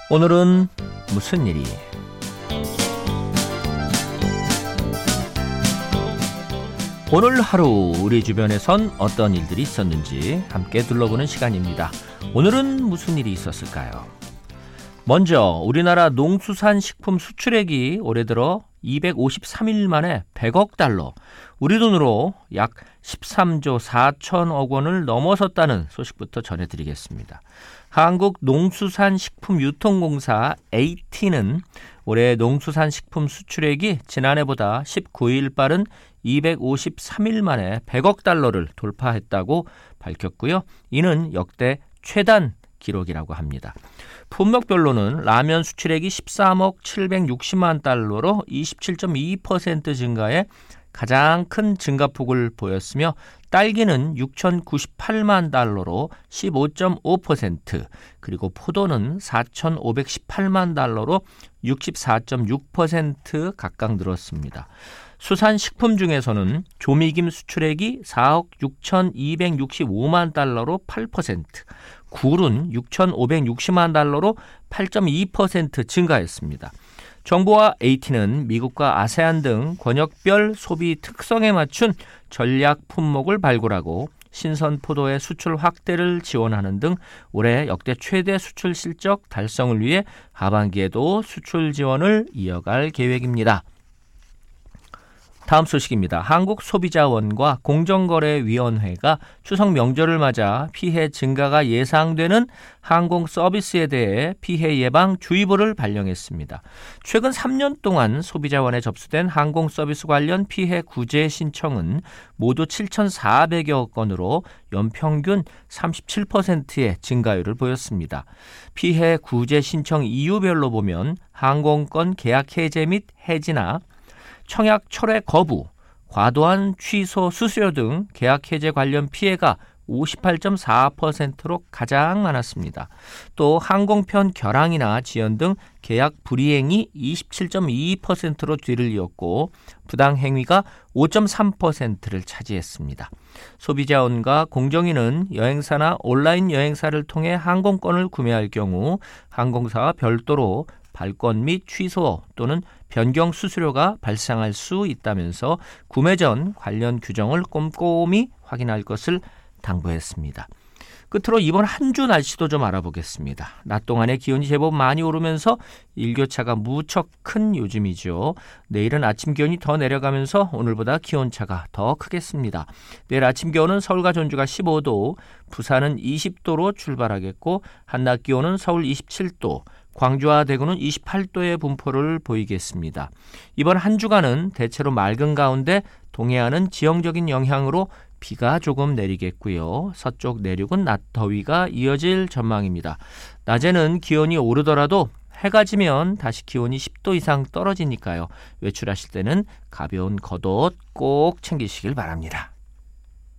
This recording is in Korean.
오늘은 무슨 일이? 오늘 하루 우리 주변에선 어떤 일들이 있었는지 함께 둘러보는 시간입니다. 오늘은 무슨 일이 있었을까요? 먼저 우리나라 농수산식품 수출액이 올해 들어 253일 만에 100억 달러, 우리 돈으로 약 13조 4천억 원을 넘어섰다는 소식부터 전해드리겠습니다. 한국농수산식품유통공사 AT는 올해 농수산식품 수출액이 지난해보다 19일 빠른 253일 만에 100억 달러를 돌파했다고 밝혔고요. 이는 역대 최단 기록이라고 합니다. 품목별로는 라면 수출액이 13억 760만 달러로 27.2% 증가해 가장 큰 증가폭을 보였으며 딸기는 6,098만 달러로 15.5%, 그리고 포도는 4,518만 달러로 64.6% 각각 늘었습니다. 수산식품 중에서는 조미김 수출액이 4억 6,265만 달러로 8%, 굴은 6,560만 달러로 8.2% 증가했습니다. 정부와 AT는 미국과 아세안 등 권역별 소비 특성에 맞춘 전략 품목을 발굴하고 신선 포도의 수출 확대를 지원하는 등 올해 역대 최대 수출 실적 달성을 위해 하반기에도 수출 지원을 이어갈 계획입니다. 다음 소식입니다. 한국소비자원과 공정거래위원회가 추석 명절을 맞아 피해 증가가 예상되는 항공서비스에 대해 피해 예방 주의보를 발령했습니다. 최근 3년 동안 소비자원에 접수된 항공서비스 관련 피해 구제 신청은 모두 7,400여 건으로 연평균 37%의 증가율을 보였습니다. 피해 구제 신청 이유별로 보면 항공권 계약 해제 및 해지나 청약 철회 거부, 과도한 취소 수수료 등 계약 해제 관련 피해가 58.4%로 가장 많았습니다. 또 항공편 결항이나 지연 등 계약 불이행이 27.2%로 뒤를 이었고 부당행위가 5.3%를 차지했습니다. 소비자원과 공정위는 여행사나 온라인 여행사를 통해 항공권을 구매할 경우 항공사와 별도로 발권 및 취소 또는 변경 수수료가 발생할 수 있다면서 구매 전 관련 규정을 꼼꼼히 확인할 것을 당부했습니다. 끝으로 이번 한 주 날씨도 좀 알아보겠습니다. 낮 동안에 기온이 제법 많이 오르면서 일교차가 무척 큰 요즘이죠. 내일은 아침 기온이 더 내려가면서 오늘보다 기온차가 더 크겠습니다. 내일 아침 기온은 서울과 전주가 15도, 부산은 20도로 출발하겠고 한낮 기온은 서울 27도, 광주와 대구는 28도의 분포를 보이겠습니다. 이번 한 주간은 대체로 맑은 가운데 동해안은 지형적인 영향으로 비가 조금 내리겠고요. 서쪽 내륙은 낮 더위가 이어질 전망입니다. 낮에는 기온이 오르더라도 해가 지면 다시 기온이 10도 이상 떨어지니까요. 외출하실 때는 가벼운 겉옷 꼭 챙기시길 바랍니다.